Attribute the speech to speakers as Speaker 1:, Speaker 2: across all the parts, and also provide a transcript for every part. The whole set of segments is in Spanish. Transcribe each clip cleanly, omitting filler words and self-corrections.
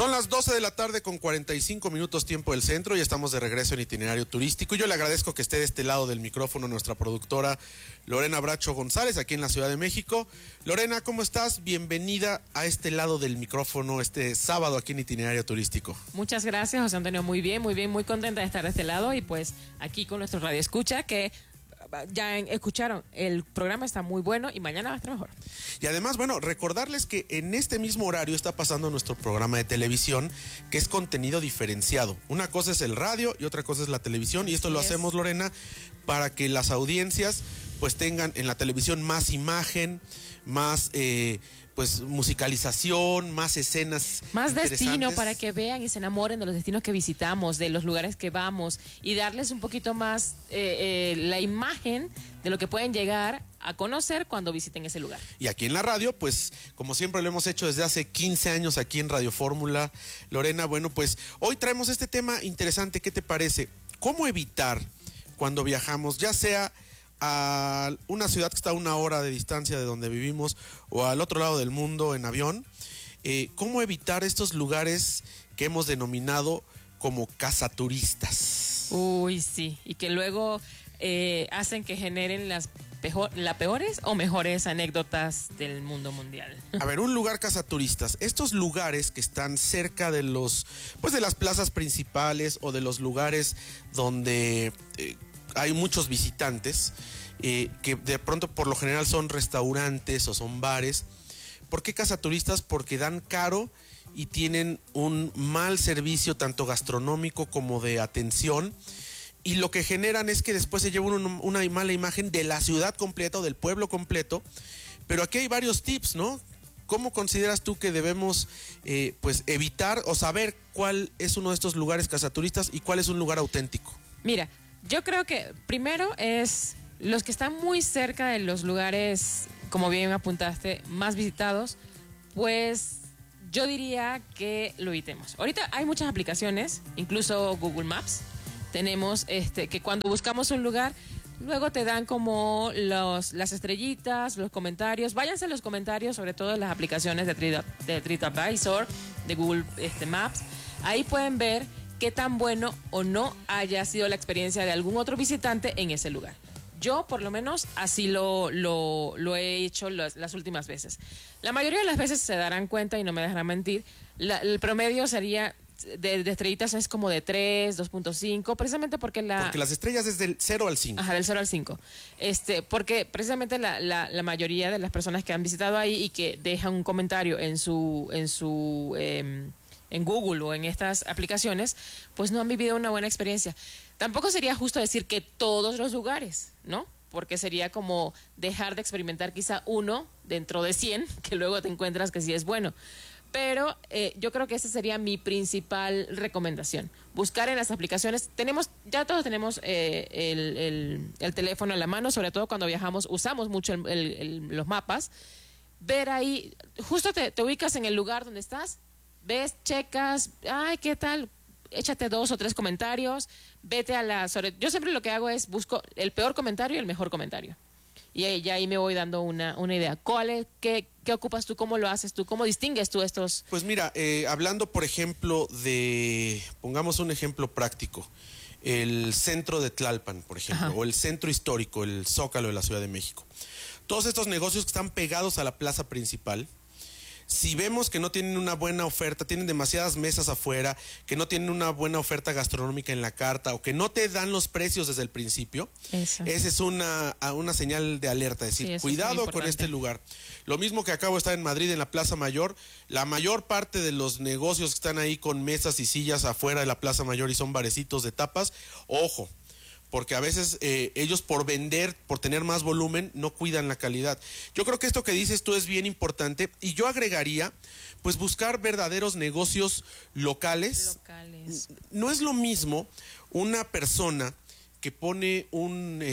Speaker 1: Son las 12 de la tarde con 45 minutos tiempo del centro y estamos de regreso en Itinerario Turístico. Yo le agradezco que esté de este lado del micrófono nuestra productora Lorena Bracho González, aquí en la Ciudad de México. Lorena, ¿cómo estás? Bienvenida a este lado del micrófono este sábado aquí en Itinerario Turístico.
Speaker 2: Muchas gracias, José Antonio. Muy contenta de estar de este lado y pues aquí con nuestro radio escucha que ya escucharon, el programa está muy bueno y mañana va a estar mejor.
Speaker 1: Y además, bueno, recordarles que en este mismo horario está pasando nuestro programa de televisión, que es contenido diferenciado. Una cosa es el radio y otra cosa es la televisión, y esto lo hacemos, Lorena, para que las audiencias pues tengan en la televisión más imagen, más pues musicalización, más escenas,
Speaker 2: más destino para que vean y se enamoren de los destinos que visitamos, de los lugares que vamos, y darles un poquito más la imagen de lo que pueden llegar a conocer cuando visiten ese lugar.
Speaker 1: Y aquí en la radio, pues como siempre lo hemos hecho desde hace 15 años aquí en Radio Fórmula, Lorena, bueno, pues hoy traemos este tema interesante. ¿Qué te parece? ¿Cómo evitar cuando viajamos, ya sea a una ciudad que está a 1 hora de distancia de donde vivimos o al otro lado del mundo en avión, cómo evitar estos lugares que hemos denominado como cazaturistas?
Speaker 2: Uy, sí, y que luego hacen que generen las peores o mejores anécdotas del mundo mundial.
Speaker 1: A ver, un lugar cazaturistas, estos lugares que están cerca de los, pues de las plazas principales o de los lugares donde hay muchos visitantes, que de pronto por lo general son restaurantes o son bares. ¿Por qué cazaturistas? Porque dan caro y tienen un mal servicio tanto gastronómico como de atención, y lo que generan es que después se lleva una mala imagen de la ciudad completa o del pueblo completo. Pero aquí hay varios tips, ¿no? ¿Cómo consideras tú que debemos pues evitar o saber cuál es uno de estos lugares cazaturistas y cuál es un lugar auténtico?
Speaker 2: Mira, yo creo que primero es los que están muy cerca de los lugares, como bien apuntaste, más visitados, pues yo diría que lo evitemos. Ahorita hay muchas aplicaciones, incluso Google Maps. Tenemos que cuando buscamos un lugar, luego te dan como las estrellitas, los comentarios. Váyanse a los comentarios, sobre todo en las aplicaciones de TripAdvisor, de Google Maps. Ahí pueden ver qué tan bueno o no haya sido la experiencia de algún otro visitante en ese lugar. Yo, por lo menos, así lo he hecho las últimas veces. La mayoría de las veces se darán cuenta y no me dejarán mentir. El promedio sería de estrellitas es como de 3, 2.5, precisamente porque
Speaker 1: las estrellas es del 0 al 5.
Speaker 2: Ajá, del 0 al 5. Porque precisamente la mayoría de las personas que han visitado ahí y que dejan un comentario en Google o en estas aplicaciones, pues no han vivido una buena experiencia. Tampoco sería justo decir que todos los lugares, ¿no? Porque sería como dejar de experimentar quizá uno dentro de 100, que luego te encuentras que sí es bueno. Pero yo creo que esa sería mi principal recomendación. Buscar en las aplicaciones. Ya todos tenemos el teléfono en la mano, sobre todo cuando viajamos, usamos mucho los mapas. Ver ahí, justo te ubicas en el lugar donde estás, ves, checas, ay, ¿qué tal? Échate 2 o 3 comentarios, vete yo siempre lo que hago es busco el peor comentario y el mejor comentario. Y ahí me voy dando una idea. ¿Qué ocupas tú? ¿Cómo lo haces tú? ¿Cómo distingues tú estos?
Speaker 1: Pues mira, hablando por ejemplo pongamos un ejemplo práctico, el centro de Tlalpan, por ejemplo, o el centro histórico, el Zócalo de la Ciudad de México. Todos estos negocios que están pegados a la plaza principal, si vemos que no tienen una buena oferta, tienen demasiadas mesas afuera, que no tienen una buena oferta gastronómica en la carta o que no te dan los precios desde el principio, esa es una señal de alerta, es decir, sí, cuidado con este lugar. Lo mismo que acabo de estar en Madrid, en la Plaza Mayor, la mayor parte de los negocios que están ahí con mesas y sillas afuera de la Plaza Mayor y son barecitos de tapas, ojo, porque a veces ellos por vender, por tener más volumen, no cuidan la calidad. Yo creo que esto que dices tú es bien importante, y yo agregaría, pues buscar verdaderos negocios locales. No es lo mismo una persona que pone un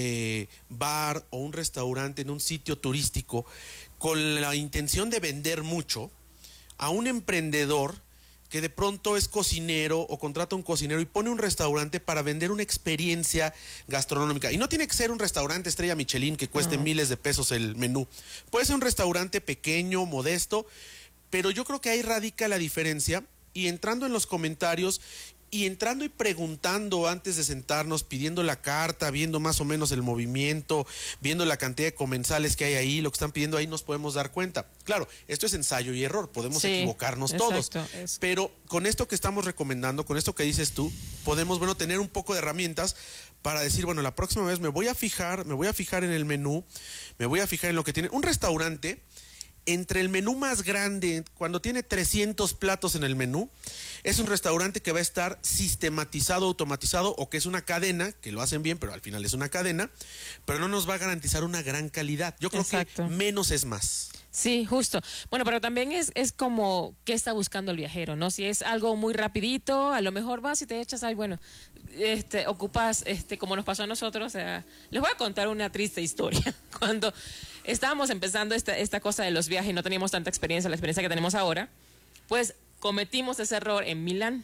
Speaker 1: bar o un restaurante en un sitio turístico con la intención de vender mucho, a un emprendedor que de pronto es cocinero o contrata un cocinero y pone un restaurante para vender una experiencia gastronómica. Y no tiene que ser un restaurante estrella Michelin que cueste miles de pesos el menú. Puede ser un restaurante pequeño, modesto, pero yo creo que ahí radica la diferencia y entrando en los comentarios y entrando y preguntando antes de sentarnos, pidiendo la carta, viendo más o menos el movimiento, viendo la cantidad de comensales que hay ahí, lo que están pidiendo ahí, nos podemos dar cuenta. Claro, esto es ensayo y error, podemos equivocarnos todos, pero con esto que estamos recomendando, con esto que dices tú, podemos, bueno, tener un poco de herramientas para decir, bueno, la próxima vez me voy a fijar en el menú, me voy a fijar en lo que tiene. Un restaurante, entre el menú más grande, cuando tiene 300 platos en el menú, es un restaurante que va a estar sistematizado, automatizado, o que es una cadena, que lo hacen bien, pero al final es una cadena, pero no nos va a garantizar una gran calidad. Yo creo que menos es más.
Speaker 2: Sí, justo. Bueno, pero también es como qué está buscando el viajero, ¿no? Si es algo muy rapidito, a lo mejor vas y te echas, ay, bueno, ocupas, como nos pasó a nosotros, o sea, les voy a contar una triste historia. Cuando estábamos empezando esta cosa de los viajes y no teníamos tanta experiencia, la experiencia que tenemos ahora, pues cometimos ese error en Milán.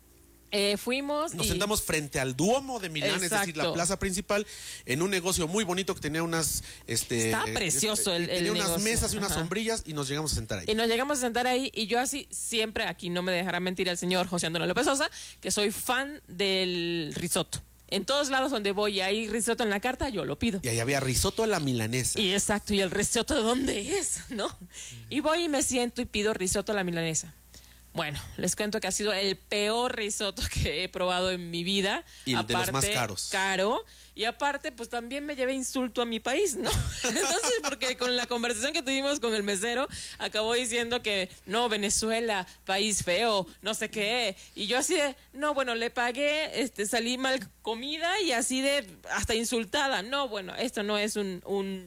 Speaker 1: Nos sentamos frente al Duomo de Milán, es decir, la plaza principal, en un negocio muy bonito que tenía unas...
Speaker 2: Estaba precioso el
Speaker 1: tenía
Speaker 2: negocio.
Speaker 1: unas mesas y unas sombrillas y nos llegamos a sentar ahí.
Speaker 2: Y yo así, siempre, aquí no me dejará mentir el señor José Antonio López Sosa, que soy fan del risotto. En todos lados donde voy y hay risotto en la carta, yo lo pido.
Speaker 1: Y ahí había risotto a la milanesa.
Speaker 2: Y exacto, ¿y el risotto de dónde es? ¿No? Y voy y me siento y pido risotto a la milanesa. Bueno, les cuento que ha sido el peor risotto que he probado en mi vida.
Speaker 1: Y aparte, de los más caros.
Speaker 2: Caro. Y aparte, pues también me llevé insulto a mi país, ¿no? Entonces, porque con la conversación que tuvimos con el mesero, acabó diciendo que, no, Venezuela, país feo, no sé qué. Y yo así de, no, bueno, le pagué, salí mal comida y así de, hasta insultada. No, bueno, esto no es un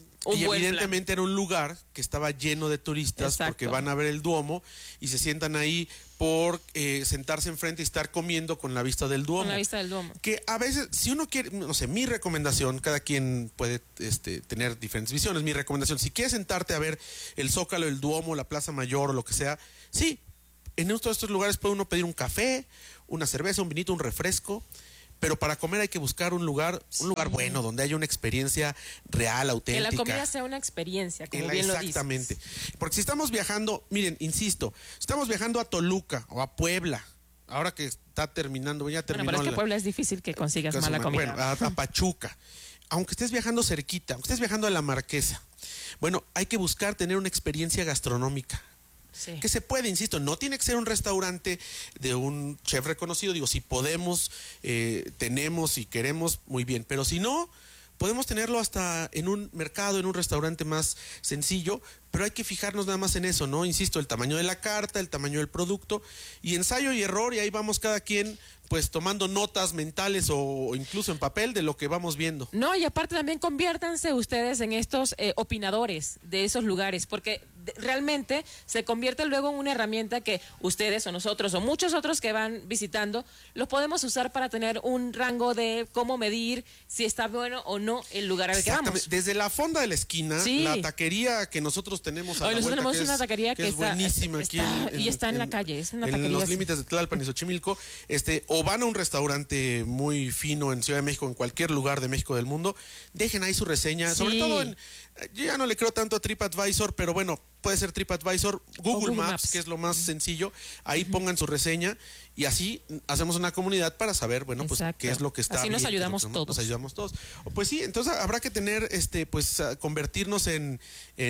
Speaker 1: y evidentemente era un lugar que estaba lleno de turistas porque van a ver el Duomo y se sientan ahí por sentarse enfrente y estar comiendo con la vista del Duomo.
Speaker 2: Con la vista del Duomo.
Speaker 1: Que a veces, si uno quiere, no sé, mi recomendación, cada quien puede tener diferentes visiones, mi recomendación, si quieres sentarte a ver el Zócalo, el Duomo, la Plaza Mayor o lo que sea, sí, en todos estos lugares puede uno pedir un café, una cerveza, un vinito, un refresco. Pero para comer hay que buscar un lugar bueno, donde haya una experiencia real, auténtica.
Speaker 2: Que la comida sea una experiencia, como bien lo dices.
Speaker 1: Exactamente. Porque si estamos viajando, miren, insisto, estamos viajando a Toluca o a Puebla, ahora que está terminando, ya terminó.
Speaker 2: Bueno, pero es que Puebla es difícil que consigas mala comida.
Speaker 1: Bueno, a Pachuca. Aunque estés viajando cerquita, aunque estés viajando a La Marquesa, bueno, hay que buscar tener una experiencia gastronómica. Sí. Que se puede, insisto, no tiene que ser un restaurante de un chef reconocido, digo, si podemos, tenemos y queremos, muy bien, pero si no, podemos tenerlo hasta en un mercado, en un restaurante más sencillo, pero hay que fijarnos nada más en eso, ¿no? Insisto, el tamaño de la carta, el tamaño del producto, y ensayo y error, y ahí vamos cada quien pues tomando notas mentales o incluso en papel de lo que vamos viendo.
Speaker 2: No, y aparte también conviértanse ustedes en estos opinadores de esos lugares, porque realmente se convierte luego en una herramienta que ustedes o nosotros o muchos otros que van visitando los podemos usar para tener un rango de cómo medir si está bueno o no el lugar al que vamos.
Speaker 1: Desde la fonda de la esquina, la taquería que nosotros tenemos a la vuelta,
Speaker 2: tenemos una taquería que
Speaker 1: es buenísima aquí
Speaker 2: y está en la calle, es una taquería
Speaker 1: en los límites de Tlalpan y Xochimilco, o van a un restaurante muy fino en Ciudad de México, en cualquier lugar de México del mundo, dejen ahí su reseña, sobre todo yo ya no le creo tanto a TripAdvisor, pero bueno, puede ser TripAdvisor, Google Maps, que es lo más sencillo, ahí pongan su reseña y así hacemos una comunidad para saber, bueno, pues qué es lo que está
Speaker 2: así
Speaker 1: bien.
Speaker 2: Nos ayudamos todos.
Speaker 1: Nos ayudamos todos. Pues sí, entonces habrá que tener, pues convertirnos en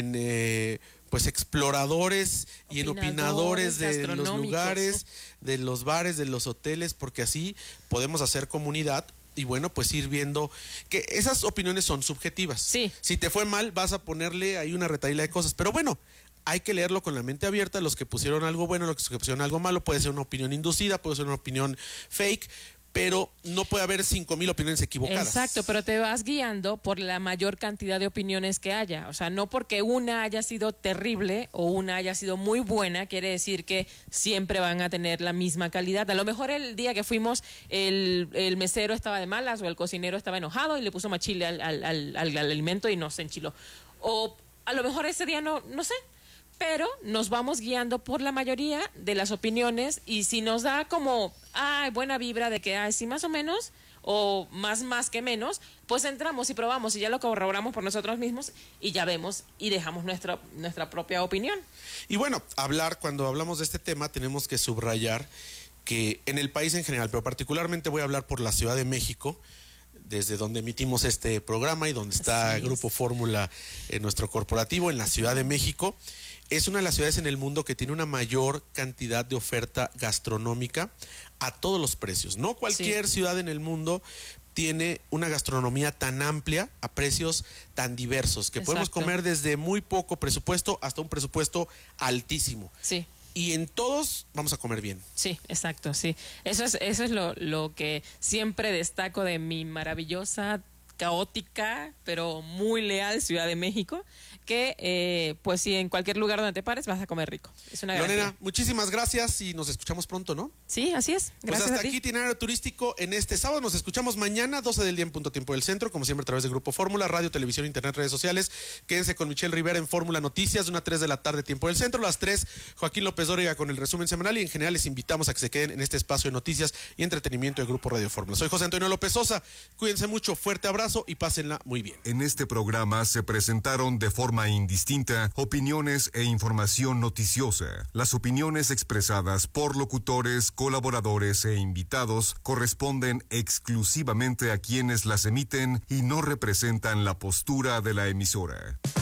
Speaker 1: pues exploradores y en opinadores de los lugares, de los bares, de los hoteles, porque así podemos hacer comunidad. Y bueno, pues ir viendo que esas opiniones son subjetivas.
Speaker 2: Sí.
Speaker 1: Si te fue mal, vas a ponerle ahí una retahíla de cosas. Pero bueno, hay que leerlo con la mente abierta. Los que pusieron algo bueno, los que pusieron algo malo, puede ser una opinión inducida, puede ser una opinión fake, pero no puede haber 5,000 opiniones equivocadas.
Speaker 2: Exacto, pero te vas guiando por la mayor cantidad de opiniones que haya. O sea, no porque una haya sido terrible o una haya sido muy buena, quiere decir que siempre van a tener la misma calidad. A lo mejor el día que fuimos, el mesero estaba de malas o el cocinero estaba enojado y le puso más chile al alimento y nos enchiló. O a lo mejor ese día no sé. Pero nos vamos guiando por la mayoría de las opiniones y si nos da como buena vibra de que sí más o menos o más que menos, pues entramos y probamos y ya lo corroboramos por nosotros mismos y ya vemos y dejamos nuestra propia opinión.
Speaker 1: Y bueno, cuando hablamos de este tema tenemos que subrayar que en el país en general, pero particularmente voy a hablar por la Ciudad de México, desde donde emitimos este programa y donde está Grupo Fórmula en nuestro corporativo, en la Ciudad de México. Es una de las ciudades en el mundo que tiene una mayor cantidad de oferta gastronómica a todos los precios. No cualquier ciudad en el mundo tiene una gastronomía tan amplia a precios tan diversos, que podemos comer desde muy poco presupuesto hasta un presupuesto altísimo.
Speaker 2: Sí.
Speaker 1: Y en todos vamos a comer bien.
Speaker 2: Sí, exacto, sí. Eso es lo que siempre destaco de mi maravillosa, caótica, pero muy leal Ciudad de México, que pues sí, en cualquier lugar donde te pares vas a comer rico. Es una garantía.
Speaker 1: Lorena, muchísimas gracias y nos escuchamos pronto, ¿no?
Speaker 2: Sí, así es. Gracias.
Speaker 1: Pues hasta aquí Itinerario Turístico en este sábado. Nos escuchamos mañana, 12 del día en punto tiempo del centro, como siempre a través de Grupo Fórmula, radio, televisión, internet, redes sociales. Quédense con Michelle Rivera en Fórmula Noticias, de 1 a 3 de la tarde, tiempo del centro. A las 3, Joaquín López Dóriga con el resumen semanal y en general les invitamos a que se queden en este espacio de noticias y entretenimiento de Grupo Radio Fórmula. Soy José Antonio López Sosa. Cuídense mucho, fuerte abrazo y pásenla muy bien.
Speaker 3: En este programa se presentaron de forma indistinta opiniones e información noticiosa. Las opiniones expresadas por locutores, colaboradores e invitados corresponden exclusivamente a quienes las emiten y no representan la postura de la emisora.